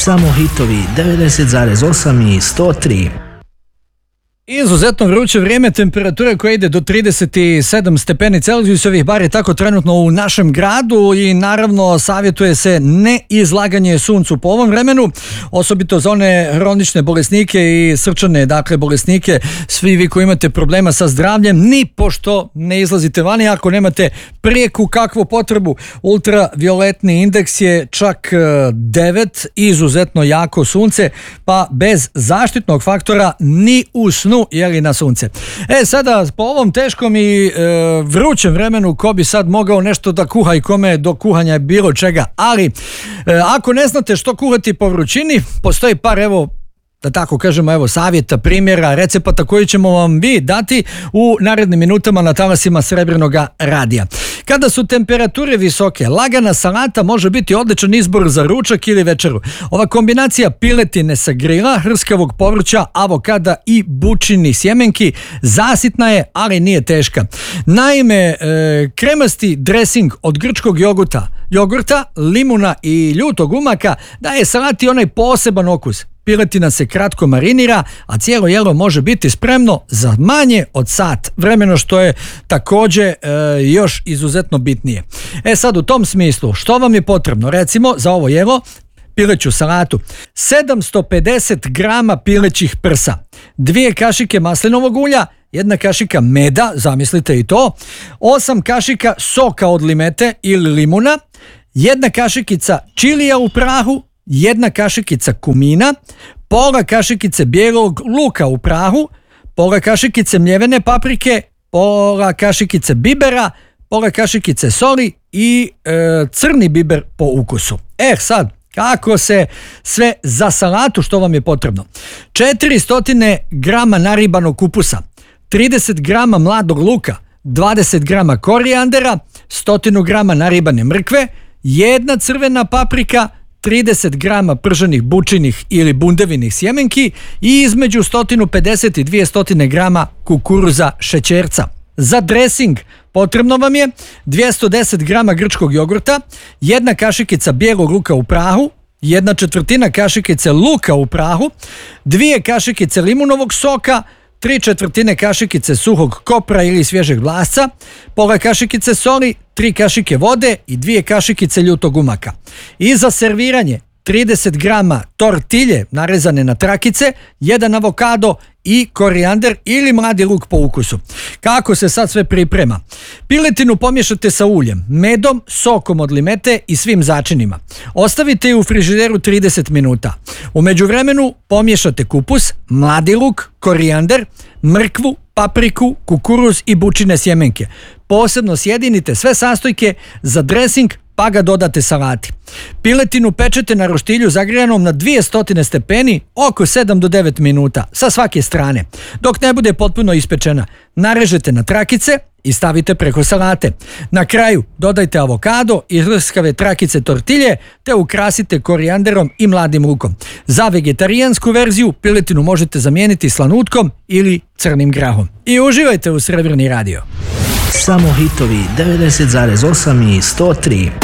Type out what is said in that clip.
Samo hitovi 90,8 i 103. Izuzetno vruće vrijeme, temperatura koja ide do 37 stepeni Celzijusovih, bar je tako trenutno u našem gradu, i naravno savjetuje se ne izlaganje suncu po ovom vremenu, osobito za one hronične bolesnike i srčane bolesnike. Svi vi koji imate problema sa zdravljem, ni pošto ne izlazite vani ako nemate prijeku kakvu potrebu. Ultravioletni indeks je čak 9, izuzetno jako sunce, pa bez zaštitnog faktora ni u snu jeli na sunce. Sada po ovom teškom i vrućem vremenu, ko bi sad mogao nešto da kuha i kome do kuhanja bilo čega, ali ako ne znate što kuhati po vrućini, postoji par da tako kažemo, savjeta, primjera, recepata koji ćemo vam mi dati u narednim minutama na talasima Srebrnoga radija. Kada su temperature visoke, lagana salata može biti odličan izbor za ručak ili večeru. Ova kombinacija piletine sa grila, hrskavog povrća, avokada i bučinih sjemenki zasitna je, ali nije teška. Naime, kremasti dresing od grčkog jogurta, limuna i ljutog umaka daje salati onaj poseban okus. Piletina se kratko marinira, a cijelo jelo može biti spremno za manje od sat vremena, što je također još izuzetno bitnije. Sad u tom smislu, što vam je potrebno? Recimo za ovo jelo, pileću salatu, 750 grama pilećih prsa, 2 kašike maslinovog ulja, 1 kašika meda, zamislite i to, 8 kašika soka od limete ili limuna, 1 kašikica čilija u prahu, 1 kašikica kumina, pola kašikice bijelog luka u prahu, pola kašikice mljevene paprike, pola kašikice bibera, pola kašikice soli i crni biber po ukusu. Sad, kako se sve za salatu, što vam je potrebno? 400 grama naribanog kupusa, 30 grama mladog luka, 20 grama korijandera, 100 grama naribane mrkve, 1 crvena paprika, 30 grama prženih bučinih ili bundevinih sjemenki i između 150 i 200 grama kukuruza šećerca. Za dresing potrebno vam je 210 grama grčkog jogurta, 1 kašikica bijelog luka u prahu, 1/4 kašikice luka u prahu, 2 kašikice limunovog soka, 3/4 kašikice suhog kopra ili svježeg vlasca, pola kašikice soli, 3 kašike vode i 2 kašikice ljutog umaka. I za serviranje 30 grama tortilje narezane na trakice, 1 avokado i korijander ili mladi luk po ukusu. Kako se sad sve priprema? Piletinu pomiješate sa uljem, medom, sokom od limete i svim začinima. Ostavite ju u frižideru 30 minuta. U međuvremenu pomiješate kupus, mladi luk, korijander, mrkvu, papriku, kukuruz i bučine sjemenke. Posebno sjedinite sve sastojke za dresing, pa ga dodate salati. Piletinu pečete na roštilju zagrijanom na 200 stepeni oko 7 do 9 minuta sa svake strane. Dok ne bude potpuno ispečena, narežete na trakice i stavite preko salate. Na kraju dodajte avokado i hrskave trakice tortilje te ukrasite korijanderom i mladim lukom. Za vegetarijansku verziju piletinu možete zamijeniti slanutkom ili crnim grahom. I uživajte u Srebrni radio. Samo hitovi 90,8 i 103.